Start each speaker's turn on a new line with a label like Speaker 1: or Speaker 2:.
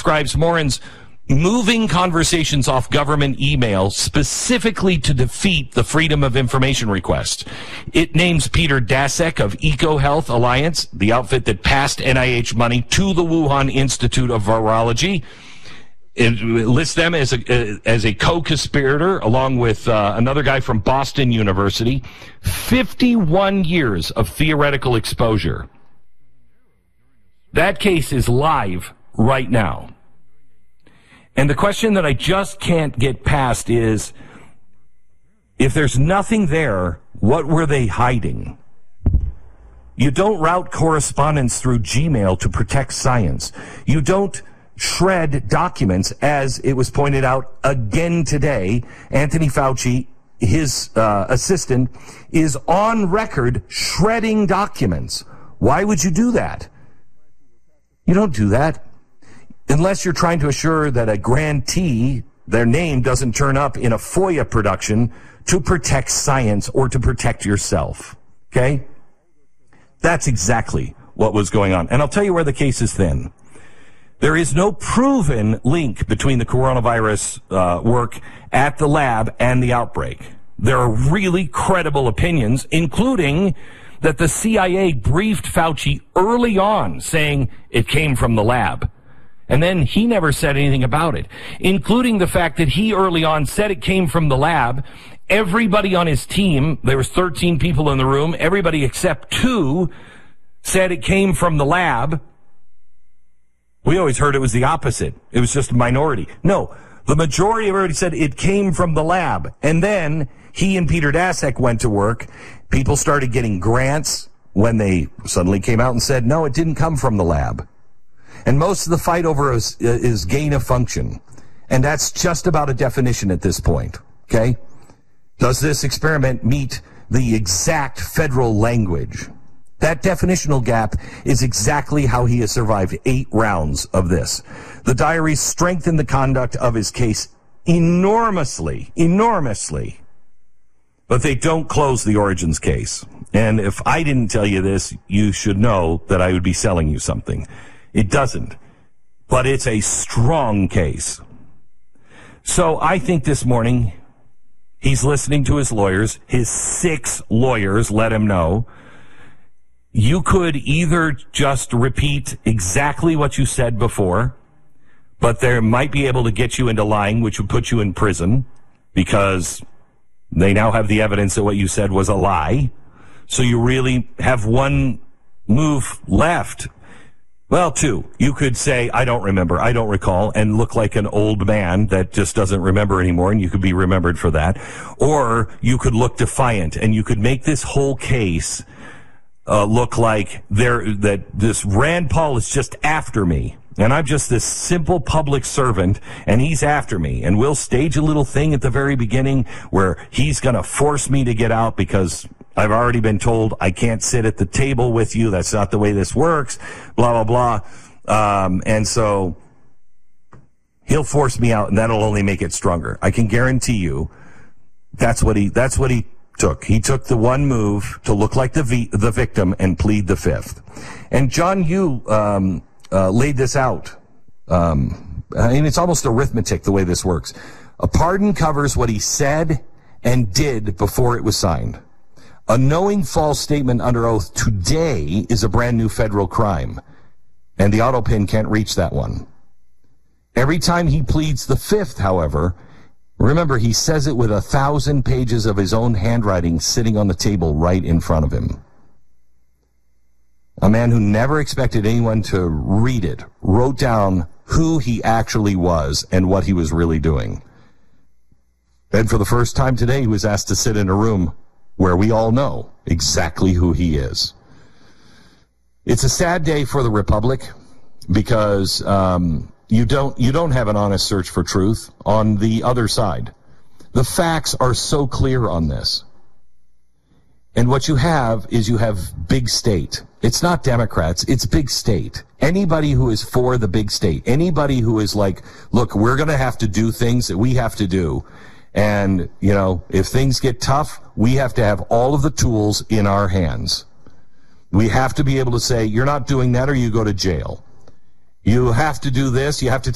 Speaker 1: describes Morin's moving conversations off government email specifically to defeat the Freedom of Information request. It names Peter Daszak of EcoHealth Alliance, the outfit that passed NIH money to the Wuhan Institute of Virology. It lists them as a co-conspirator, along with another guy from Boston University. 51 years of theoretical exposure. That case is live right now. And the question that I just can't get past is, if there's nothing there, what were they hiding? You don't route correspondence through Gmail to protect science. You don't shred documents, as it was pointed out again today. Anthony Fauci, his assistant, is on record shredding documents. Why would you do that? You don't do that unless you're trying to assure that a grantee, their name doesn't turn up in a FOIA production to protect science or to protect yourself. Okay? That's exactly what was going on. And I'll tell you where the case is thin. There is no proven link between the coronavirus work at the lab and the outbreak. There are really credible opinions, including that the CIA briefed Fauci early on saying it came from the lab. And then he never said anything about it, including the fact that he early on said it came from the lab. Everybody on his team, there was 13 people in the room, everybody except 2 said it came from the lab. We always heard it was the opposite. It was just a minority. No, the majority of everybody said it came from the lab. And then he and Peter Daszak went to work. People started getting grants when they suddenly came out and said, no, it didn't come from the lab. And most of the fight over is gain of function. And that's just about a definition at this point. Okay? Does this experiment meet the exact federal language? That definitional gap is exactly how he has survived 8 rounds of this. The diaries strengthen the conduct of his case enormously. But they don't close the Origins case. And if I didn't tell you this, you should know that I would be selling you something. It doesn't. But it's a strong case. So I think this morning he's listening to his lawyers. His 6 lawyers let him know. You could either just repeat exactly what you said before, but they might be able to get you into lying, which would put you in prison, because they now have the evidence that what you said was a lie. So you really have one move left. Well, 2. You could say, I don't remember, I don't recall, and look like an old man that just doesn't remember anymore, and you could be remembered for that. Or you could look defiant, and you could make this whole case look like that this Rand Paul is just after me, and I'm just this simple public servant, and he's after me. And we'll stage a little thing at the very beginning where he's going to force me to get out because I've already been told I can't sit at the table with you. That's not the way this works, blah, blah, blah. And so he'll force me out, and that'll only make it stronger. I can guarantee you that's what he took. He took the one move to look like the victim and plead the 5th. And John Yoo laid this out. I mean, it's almost arithmetic the way this works. A pardon covers what he said and did before it was signed. A knowing false statement under oath today is a brand new federal crime, and the autopin can't reach that one. Every time he pleads the 5th, however, remember, he says it with 1,000 pages of his own handwriting sitting on the table right in front of him. A man who never expected anyone to read it wrote down who he actually was and what he was really doing. And for the first time today, he was asked to sit in a room where we all know exactly who he is. It's a sad day for the Republic because you don't have an honest search for truth on the other side. The facts are so clear on this. And what you have is you have big state. It's not Democrats, it's big state. Anybody who is for the big state, anybody who is like, look, we're going to have to do things that we have to do. And, you know, if things get tough, we have to have all of the tools in our hands. We have to be able to say, you're not doing that or you go to jail. You have to do this. You have to